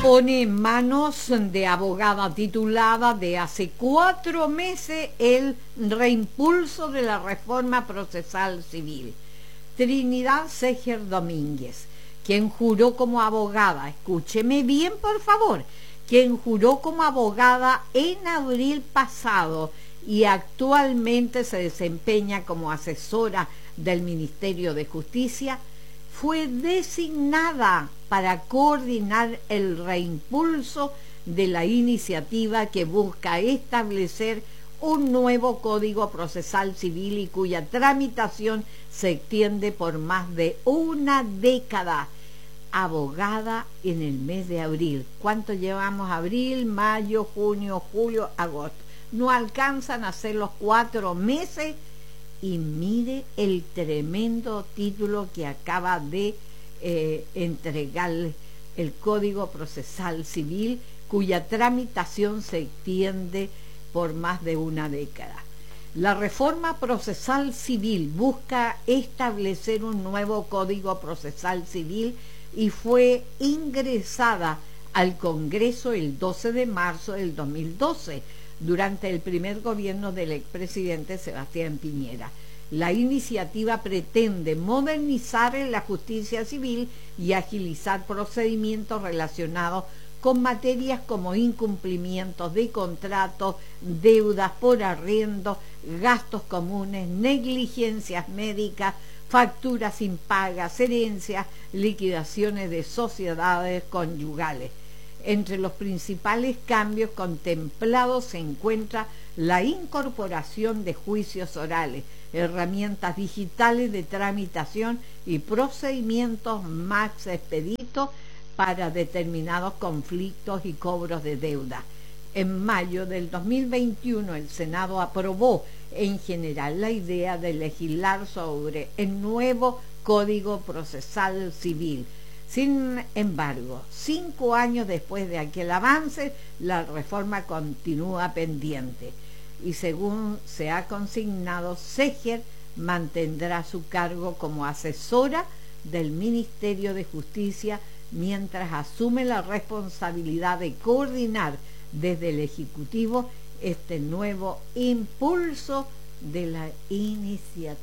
pone en manos de abogada titulada de hace 4 meses el reimpulso de la reforma procesal civil. Trinidad Seger Domínguez, quien juró como abogada, escúcheme bien por favor, quien juró como abogada en abril pasado y actualmente se desempeña como asesora del Ministerio de Justicia, fue designada para coordinar el reimpulso de la iniciativa que busca establecer un nuevo Código Procesal Civil y cuya tramitación se extiende por más de una década. Abogada en el mes de abril. ¿Cuánto llevamos? Abril, mayo, junio, julio, agosto. No alcanzan a ser los 4 meses y mire el tremendo título que acaba de entregar el Código Procesal Civil, cuya tramitación se extiende por más de una década. La reforma procesal civil busca establecer un nuevo Código Procesal Civil y fue ingresada al Congreso el 12 de marzo del 2012, durante el primer gobierno del expresidente Sebastián Piñera. La iniciativa pretende modernizar la justicia civil y agilizar procedimientos relacionados con materias como incumplimientos de contratos, deudas por arriendo, gastos comunes, negligencias médicas, facturas impagas, herencias, liquidaciones de sociedades conyugales. Entre los principales cambios contemplados se encuentra la incorporación de juicios orales, herramientas digitales de tramitación y procedimientos más expeditos para determinados conflictos y cobros de deuda. En mayo del 2021 el Senado aprobó en general la idea de legislar sobre el nuevo Código Procesal Civil. Sin embargo, 5 años después de aquel avance, la reforma continúa pendiente y según se ha consignado, Seger mantendrá su cargo como asesora del Ministerio de Justicia mientras asume la responsabilidad de coordinar desde el Ejecutivo este nuevo impulso de la iniciativa.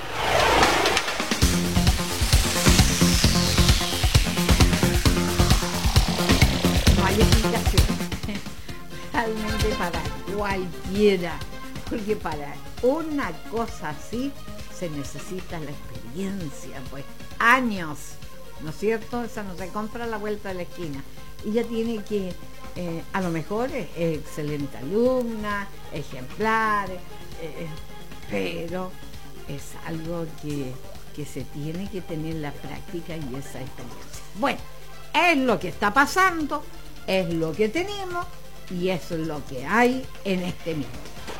No hay explicación realmente para cualquiera, porque para una cosa así se necesita la experiencia, pues años, ¿no es cierto? Esa no se compra a la vuelta de la esquina. Ella tiene que, a lo mejor es excelente alumna, ejemplar, pero es algo que se tiene que tener la práctica y esa experiencia. Bueno, es lo que está pasando, es lo que tenemos y es lo que hay en este minuto.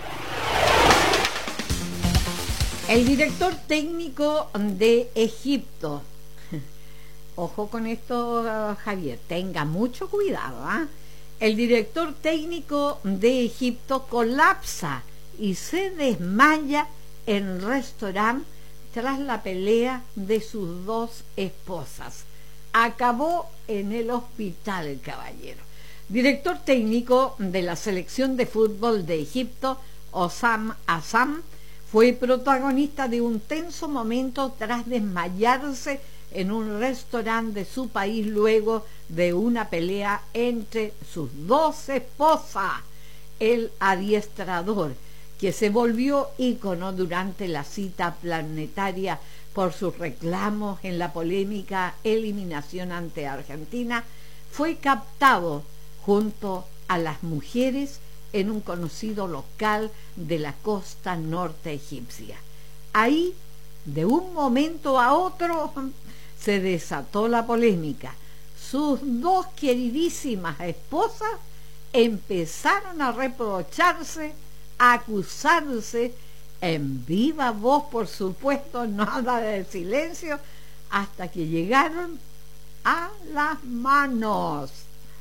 El director técnico de Egipto, ojo con esto, Javier, tenga mucho cuidado, ¿eh? El director técnico de Egipto colapsa y se desmaya en restaurante tras la pelea de sus 2 esposas. Acabó en el hospital el caballero. Director técnico de la selección de fútbol de Egipto, Osam Assam, fue protagonista de un tenso momento tras desmayarse en un restaurante de su país luego de una pelea entre sus 2 esposas. El adiestrador, que se volvió ícono durante la cita planetaria por sus reclamos en la polémica eliminación ante Argentina, fue captado junto a las mujeres en un conocido local de la costa norte egipcia. Ahí, de un momento a otro, se desató la polémica. Sus 2 queridísimas esposas empezaron a reprocharse, a acusarse en viva voz, por supuesto, nada de silencio, hasta que llegaron a las manos.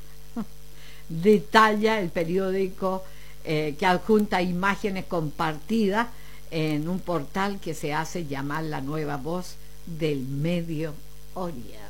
Detalla el periódico que adjunta imágenes compartidas en un portal que se hace llamar La Nueva Voz del Medio Oriente.